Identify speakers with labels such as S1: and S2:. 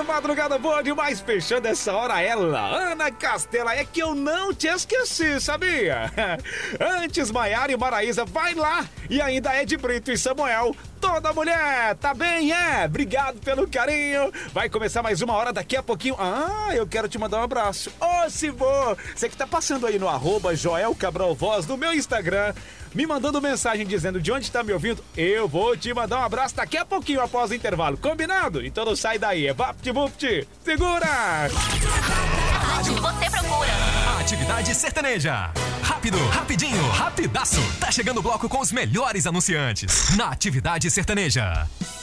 S1: Madrugada boa demais, fechando essa hora ela, Ana Castela, é que eu não te esqueci, sabia? Antes, Maiara e Maraísa, vai lá, e ainda Ed Brito e Samuel, toda mulher, tá bem, Obrigado pelo carinho, vai começar mais uma hora daqui a pouquinho. Eu quero te mandar um abraço, Cibô, você que tá passando aí no @Joel Cabral Voz no meu Instagram, me mandando mensagem dizendo de onde tá me ouvindo, eu vou te mandar um abraço daqui a pouquinho após o intervalo, combinado? Então não sai daí, vapt-vupt, segura!
S2: Rádio você procura.
S3: Atividade sertaneja. Rápido, rapidinho, rapidaço. Tá chegando o bloco com os melhores anunciantes na Atividade Sertaneja.